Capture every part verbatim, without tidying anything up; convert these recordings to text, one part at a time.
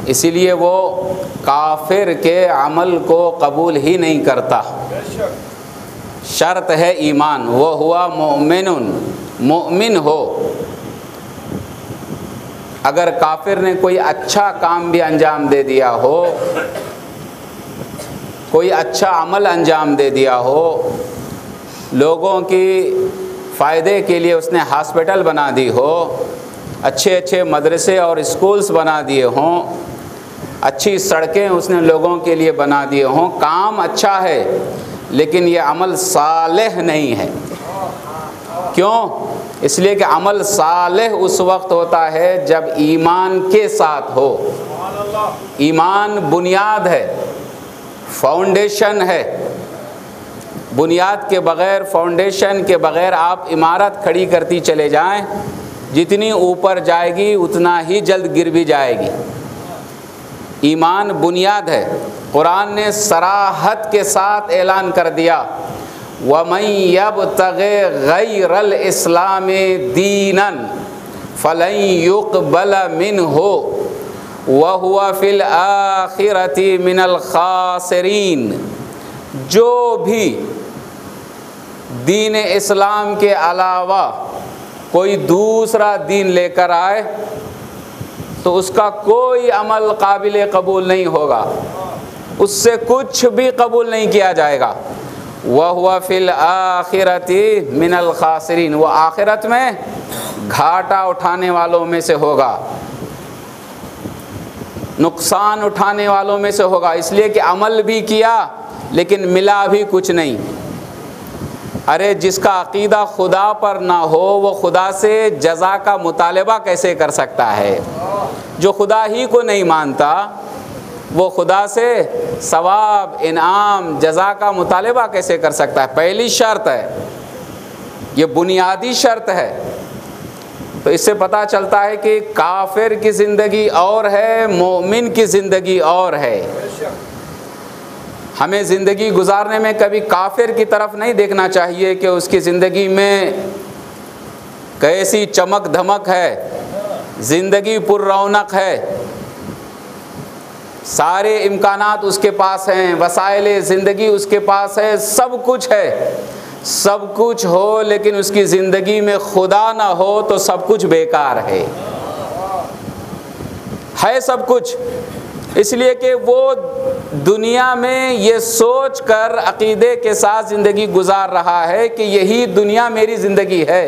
इसीलिए वो काफिर के अमल को कबूल ही नहीं करता। शर्त है ईमान, वो हुआ मोमिनुन, मोमिन हो। अगर काफिर ने कोई अच्छा काम भी अंजाम दे दिया हो, कोई अच्छा अमल अंजाम दे दिया हो, लोगों की फ़ायदे के लिए उसने हॉस्पिटल बना दी हो, अच्छे अच्छे मदरसे और स्कूल्स बना दिए हों, अच्छी सड़कें उसने लोगों के लिए बना दिए हों, काम अच्छा है, लेकिन ये अमल सालेह नहीं है। क्यों? इसलिए कि अमल सालेह उस वक्त होता है जब ईमान के साथ हो। ईमान बुनियाद है, फाउंडेशन है। बुनियाद के बग़ैर, फाउंडेशन के बग़ैर आप इमारत खड़ी करती चले जाएं, जितनी ऊपर जाएगी उतना ही जल्द गिर भी जाएगी। ईमान बुनियाद है। कुरान ने सराहत के साथ ऐलान कर दिया, वमन यब्तग़ि गैरल इस्लामी दीनन फलन युक़बल मिन्हु वहुवा फिल आखिरति मिनल खासिरीन। जो भी दीन इस्लाम के अलावा कोई दूसरा दीन लेकर आए तो उसका कोई अमल काबिल कबूल नहीं होगा, उससे कुछ भी कबूल नहीं किया जाएगा। वह हुआ फिल आखिरति मिनल खासिरीन, वह आखिरत में घाटा उठाने वालों में से होगा, नुकसान उठाने वालों में से होगा। इसलिए कि अमल भी किया लेकिन मिला भी कुछ नहीं। अरे जिसका अकीदा खुदा पर ना हो वो खुदा से जज़ा का मुतालबा कैसे कर सकता है? जो खुदा ही को नहीं मानता वो खुदा से सवाब, इनाम, जज़ा का मुतालबा कैसे कर सकता है? पहली शर्त है, ये बुनियादी शर्त है। तो इससे पता चलता है कि काफिर की ज़िंदगी और है, मोमिन की ज़िंदगी और है। हमें ज़िंदगी गुजारने में कभी काफिर की तरफ नहीं देखना चाहिए कि उसकी ज़िंदगी में कैसी चमक धमक है, ज़िंदगी पुररौनक है, सारे इम्कानात उसके पास हैं, वसाइल ज़िंदगी उसके पास है, सब कुछ है। सब कुछ हो लेकिन उसकी ज़िंदगी में खुदा ना हो तो सब कुछ बेकार है। है सब कुछ, इसलिए कि वो दुनिया में ये सोच कर अकीदे के साथ ज़िंदगी गुजार रहा है कि यही दुनिया मेरी ज़िंदगी है।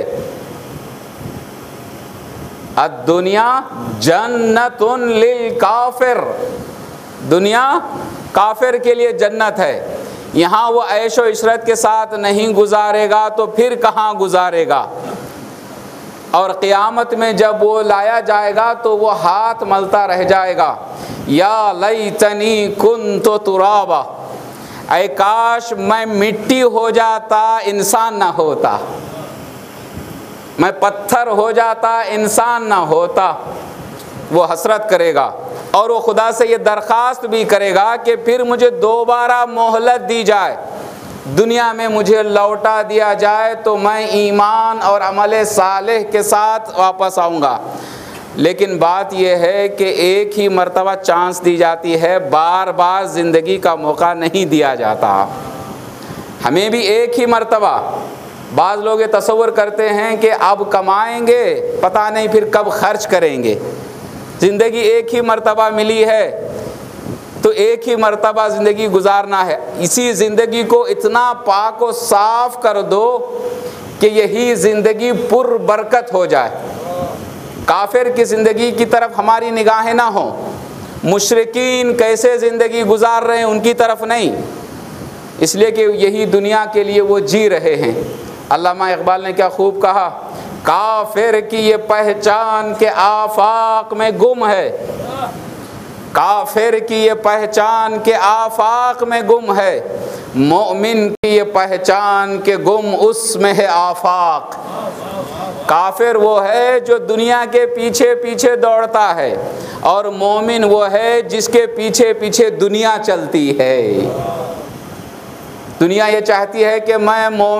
अद्दुनिया जन्नतुन लिल काफिर, दुनिया काफिर के लिए जन्नत है। यहाँ वो ऐशो इशरत के साथ नहीं गुजारेगा तो फिर कहाँ गुजारेगा? और क़यामत में जब वो लाया जाएगा तो वो हाथ मलता रह जाएगा, या लैतनी कुन्तु तुराबा, ऐ काश मैं मिट्टी हो जाता, इंसान ना होता, मैं पत्थर हो जाता, इंसान ना होता। वो हसरत करेगा और वो खुदा से ये दरख्वास्त भी करेगा कि फिर मुझे दोबारा मोहलत दी जाए, दुनिया में मुझे लौटा दिया जाए तो मैं ईमान और अमल सालेह के साथ वापस आऊँगा। लेकिन बात यह है कि एक ही मर्तबा चांस दी जाती है, बार बार ज़िंदगी का मौका नहीं दिया जाता। हमें भी एक ही मर्तबा, बाज़ लोग ये तसव्वुर करते हैं कि अब कमाएंगे पता नहीं फिर कब खर्च करेंगे। ज़िंदगी एक ही मर्तबा मिली है तो एक ही मर्तबा ज़िंदगी गुजारना है। इसी ज़िंदगी को इतना पाक व साफ़ कर दो कि यही ज़िंदगी पुरबरकत हो जाए। काफिर की ज़िंदगी की तरफ हमारी निगाहें ना हो, मुशरिकीन कैसे ज़िंदगी गुजार रहे हैं उनकी तरफ नहीं, इसलिए कि यही दुनिया के लिए वो जी रहे हैं। अल्लामा इकबाल ने क्या खूब कहा, काफिर की ये पहचान के आफाक में गुम है, काफिर की ये पहचान के आफाक में गुम है, मोमिन की ये पहचान के गुम उसमें है आफाक। काफिर वो है जो दुनिया के पीछे पीछे दौड़ता है और मोमिन वो है जिसके पीछे पीछे दुनिया चलती है। दुनिया ये चाहती है कि मैं मोमिन